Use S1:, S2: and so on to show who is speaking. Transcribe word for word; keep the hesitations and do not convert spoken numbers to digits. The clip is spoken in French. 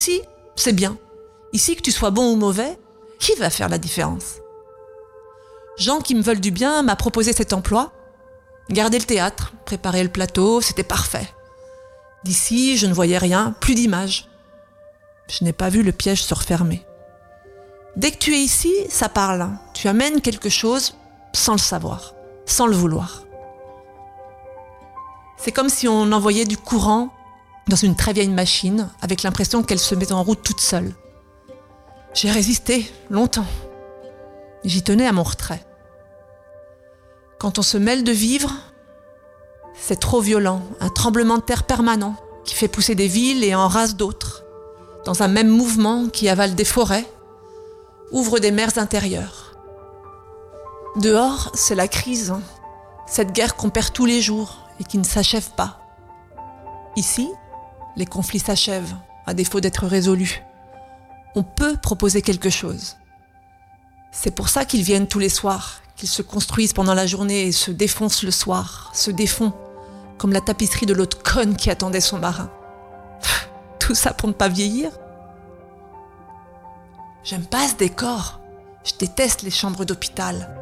S1: Ici, c'est bien. Ici, que tu sois bon ou mauvais, qui va faire la différence? Jean, qui me veulent du bien, m'a proposé cet emploi. Garder le théâtre, préparer le plateau, c'était parfait. D'ici, je ne voyais rien, plus d'images. Je n'ai pas vu le piège se refermer. Dès que tu es ici, ça parle. Tu amènes quelque chose sans le savoir, sans le vouloir. C'est comme si on envoyait du courant dans une très vieille machine avec l'impression qu'elle se met en route toute seule. J'ai résisté longtemps. J'y tenais à mon retrait. Quand on se mêle de vivre, c'est trop violent, un tremblement de terre permanent qui fait pousser des villes et en rase d'autres, dans un même mouvement qui avale des forêts, ouvre des mers intérieures. Dehors, c'est la crise, cette guerre qu'on perd tous les jours et qui ne s'achève pas. Ici, les conflits s'achèvent, à défaut d'être résolus. On peut proposer quelque chose. C'est pour ça qu'ils viennent tous les soirs, qu'ils se construisent pendant la journée et se défoncent le soir, se défont, comme la tapisserie de l'autre conne qui attendait son marin. Tout ça pour ne pas vieillir. J'aime pas ce décor. Je déteste les chambres d'hôpital.